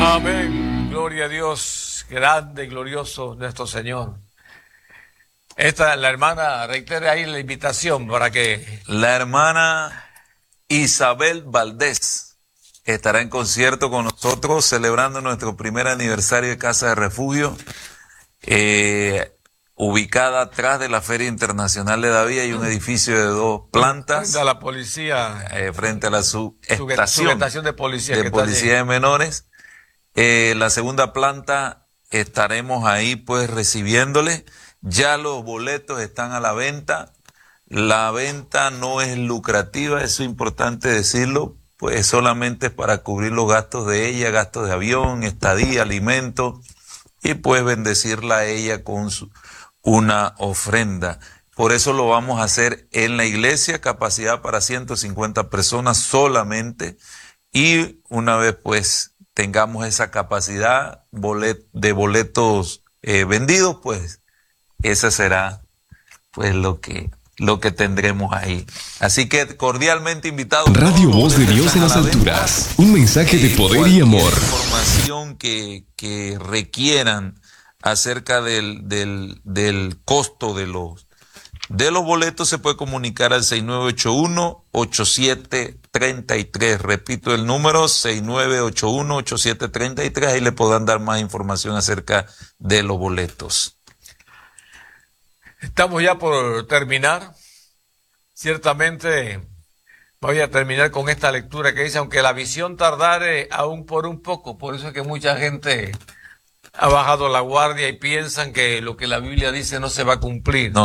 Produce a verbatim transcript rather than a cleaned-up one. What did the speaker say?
Amén. Gloria a Dios. Grande y glorioso nuestro Señor. Esta, la hermana, reitere ahí la invitación para que... La hermana Isabel Valdés estará en concierto con nosotros celebrando nuestro primer aniversario de Casa de Refugio, eh, ubicada atrás de la Feria Internacional de David. Hay un edificio de dos plantas. Frente a la policía. Eh, frente a la subestación, subestación de policía. De que policía de menores. Eh, la segunda planta estaremos ahí pues recibiéndole. Ya los boletos están a la venta. La venta no es lucrativa, eso es importante decirlo, pues solamente para cubrir los gastos de ella, gastos de avión, estadía, alimento, y pues bendecirla a ella con su, una ofrenda. Por eso lo vamos a hacer en la iglesia, capacidad para ciento cincuenta personas solamente, y una vez pues tengamos esa capacidad bolet, de boletos eh, vendidos, pues esa será pues lo que lo que tendremos ahí. Así que cordialmente invitados. Radio Voz de Dios en las alturas. Un mensaje de poder y amor. Información que, que requieran acerca del, del, del costo de los de los boletos se puede comunicar al seis nueve ocho uno, ocho siete tres tres. Repito el número, seis nueve ocho uno, ocho siete tres tres. Ahí le podrán dar más información acerca de los boletos. Estamos ya por terminar. Ciertamente voy a terminar con esta lectura que dice, aunque la visión tardare aún por un poco. Por eso es que mucha gente ha bajado la guardia y piensan que lo que la Biblia dice no se va a cumplir. No.